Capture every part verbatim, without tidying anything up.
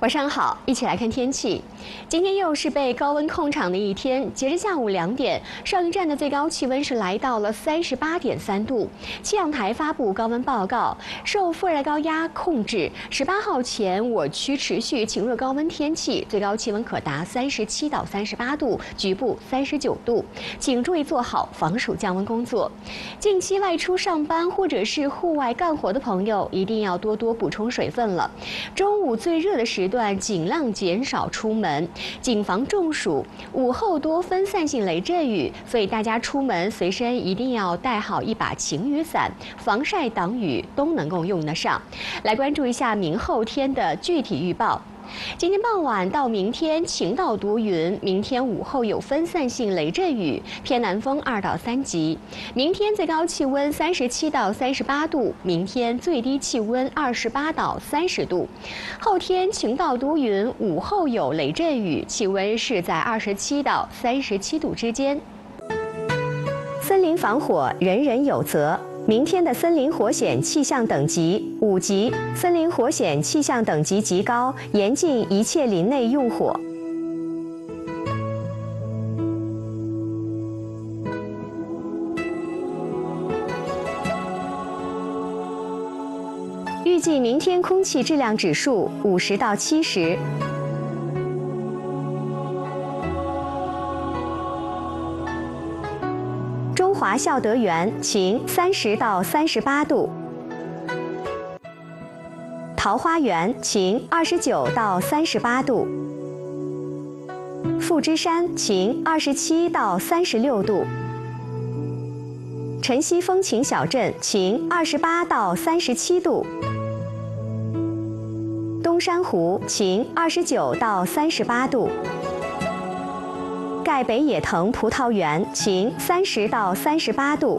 晚上好，一起来看天气。今天又是被高温控场的一天。截至下午两点，上一站的最高气温是来到了三十八点三度。气象台发布高温报告，受副热高压控制，十八号前我区持续晴热高温天气，最高气温可达三十七到三十八度，局部三十九度。请注意做好防暑降温工作。近期外出上班或者是户外干活的朋友，一定要多多补充水分了。中午最热的时段尽量减少出门，谨防中暑。午后多分散性雷阵雨，所以大家出门随身一定要带好一把晴雨伞，防晒挡雨都能够用得上。来关注一下明后天的具体预报。今天傍晚到明天晴到多云，明天午后有分散性雷阵雨，偏南风二到三级。明天最高气温三十七到三十八度，明天最低气温二十八到三十度。后天晴到多云，午后有雷阵雨，气温是在二十七到三十七度之间。森林防火，人人有责。明天的森林火险气象等级五级，森林火险气象等级极高，严禁一切林内用火。预计明天空气质量指数五十到七十。中华孝德园晴，三十到三十八度；桃花源晴，二十九到三十八度；富之山晴，二十七到三十六度；晨曦风情小镇晴，二十八到三十七度；东山湖晴，二十九到三十八度。盖北野藤葡萄园晴，三十到三十八度；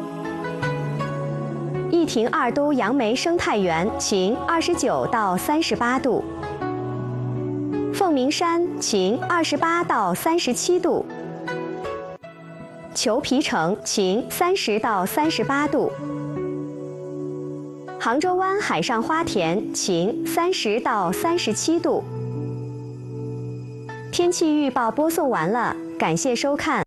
义亭二都杨梅生态园晴，二十九到三十八度；凤鸣山晴，二十八到三十七度；裘皮城晴，三十到三十八度；杭州湾海上花田晴，三十到三十七度。天气预报播送完了，感谢收看。